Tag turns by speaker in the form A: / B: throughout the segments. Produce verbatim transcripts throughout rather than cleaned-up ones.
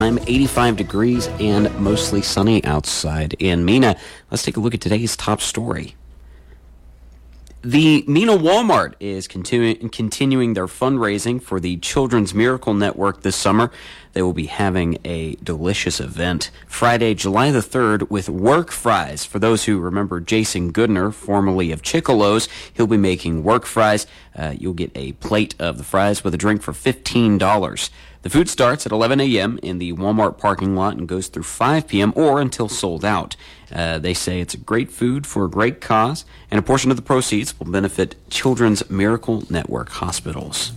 A: time, eighty-five degrees and mostly sunny outside in Mena. Let's take a look at today's top story. The Mena Walmart is continu- continuing their fundraising for the Children's Miracle Network this summer. They will be having a delicious event Friday, July the third, with work fries. For those who remember Jason Goodner, formerly of Chicolo's, he'll be making work fries. Uh, you'll get a plate of the fries with a drink for fifteen dollars. The food starts at eleven a.m. in the Walmart parking lot and goes through five p.m. or until sold out. Uh, they say it's a great food for a great cause, and a portion of the proceeds will benefit Children's Miracle Network hospitals.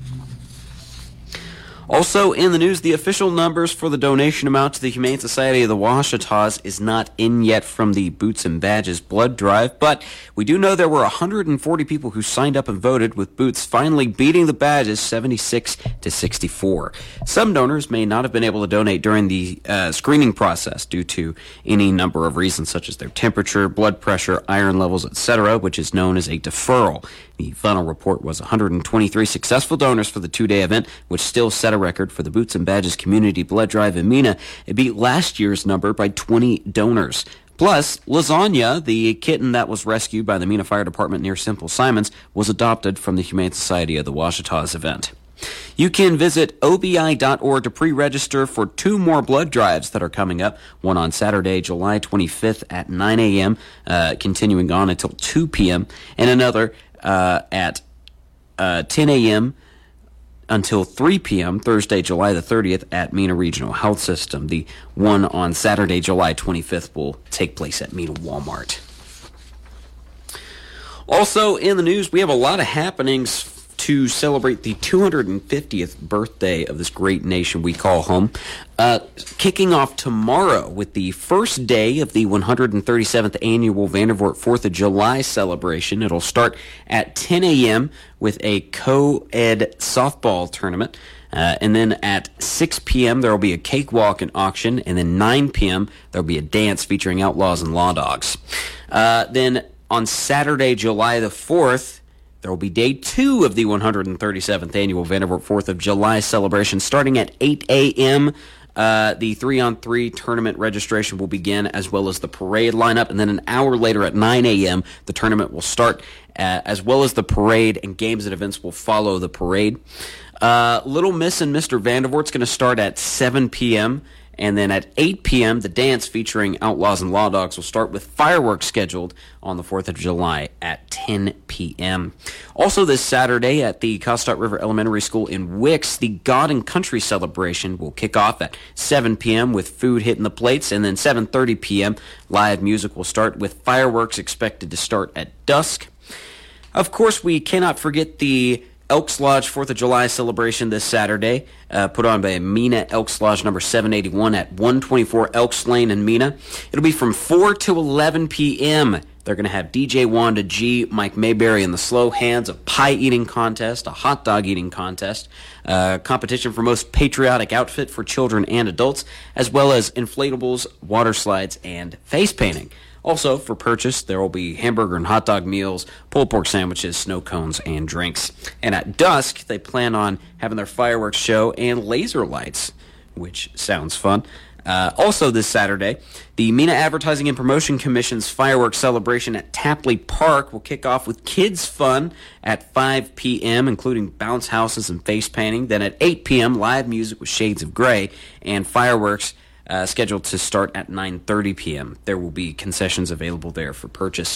A: Also in the news, the official numbers for the donation amount to the Humane Society of the Ouachitas is not in yet from the Boots and Badges blood drive, but we do know there were one hundred forty people who signed up and voted, with Boots finally beating the Badges seventy-six to sixty-four. Some donors may not have been able to donate during the uh, screening process due to any number of reasons, such as their temperature, blood pressure, iron levels, et cetera, which is known as a deferral. The final report was one hundred twenty-three successful donors for the two-day event, which still set a record for the Boots and Badges Community Blood Drive in Mena. It beat last year's number by twenty donors. Plus, Lasagna, the kitten that was rescued by the Mena Fire Department near Simple Simons, was adopted from the Humane Society of the Ouachitas event. You can visit O B I dot org to pre-register for two more blood drives that are coming up. One on Saturday, July twenty-fifth at nine a.m., uh, continuing on until two p.m., and another uh, at uh, ten a.m., until three p.m. Thursday, July the thirtieth at Mena Regional Health System. The one on Saturday, July twenty-fifth will take place at Mena Walmart. Also in the news, we have a lot of happenings to celebrate the two hundred fiftieth birthday of this great nation we call home. Uh, kicking off tomorrow with the first day of the one hundred thirty-seventh annual Vandervoort fourth of July celebration. It'll start at ten a.m. with a co-ed softball tournament. Uh, and then at six p.m. there will be a cakewalk and auction. And then nine p.m. there will be a dance featuring outlaws and law dogs. Uh, then on Saturday, July the fourth, there will be day two of the one hundred thirty-seventh annual Vandervoort fourth of July celebration starting at eight a.m. Uh, the three-on-three tournament registration will begin, as well as the parade lineup. And then an hour later at nine a.m., the tournament will start, uh, as well as the parade, and games and events will follow the parade. Uh, Little Miss and Mister Vandervoort's going to start at seven p.m., and then at eight p.m., the dance featuring Outlaws and Law Dogs will start, with fireworks scheduled on the fourth of July at ten p.m. Also this Saturday at the Costat River Elementary School in Wicks, the God and Country celebration will kick off at seven p.m. with food hitting the plates, and then seven thirty p.m. live music will start, with fireworks expected to start at dusk. Of course, we cannot forget the Elks Lodge fourth of July celebration this Saturday, uh, put on by Mena Elks Lodge number seven eighty-one at one twenty-four Elks Lane in Mena. It'll be from four to eleven p.m. They're going to have D J Wanda G, Mike Mayberry and the Slow Hands, a pie eating contest, a hot dog eating contest, uh, competition for most patriotic outfit for children and adults, as well as inflatables, water slides, and face painting. Also, for purchase, there will be hamburger and hot dog meals, pulled pork sandwiches, snow cones, and drinks. And at dusk, they plan on having their fireworks show and laser lights, which sounds fun. Uh, also this Saturday, the Mena Advertising and Promotion Commission's fireworks celebration at Tapley Park will kick off with kids' fun at five p.m., including bounce houses and face painting. Then at eight p.m., live music with Shades of Grey, and fireworks Uh, scheduled to start at nine thirty p.m. There will be concessions available there for purchase.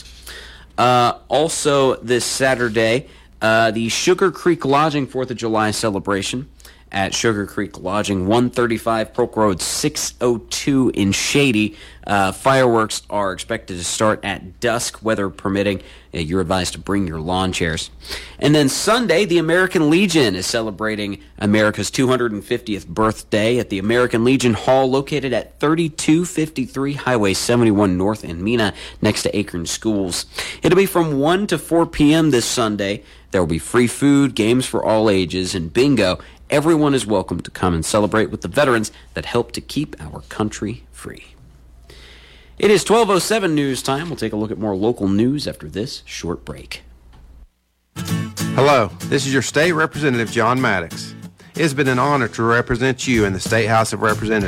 A: Uh, also this Saturday, uh, the Sugar Creek Lodging fourth of July celebration at Sugar Creek Lodging, one thirty-five Polk Road, six oh two in Shady. Uh, fireworks are expected to start at dusk, weather permitting. Uh, you're advised to bring your lawn chairs. And then Sunday, the American Legion is celebrating America's two hundred fiftieth birthday at the American Legion Hall, located at thirty-two fifty-three Highway seventy-one North in Mena, next to Akron Schools. It'll be from one to four p.m. this Sunday. There will be free food, games for all ages, and bingo. Everyone is welcome to come and celebrate with the veterans that help to keep our country free. It is twelve oh seven news time. We'll take a look at more local news after this short break.
B: Hello, this is your state representative, John Maddox. It has been an honor to represent you in the State House of Representatives